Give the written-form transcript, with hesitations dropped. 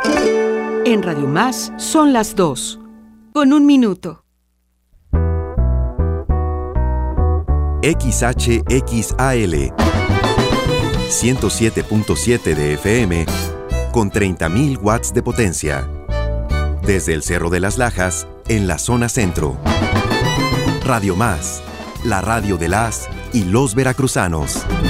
En Radio Más son las 2, con 1 minuto. XHXAL 107.7 de FM con 30.000 watts de potencia. Desde el Cerro de las Lajas, en la zona centro. Radio Más, la radio de las y los veracruzanos.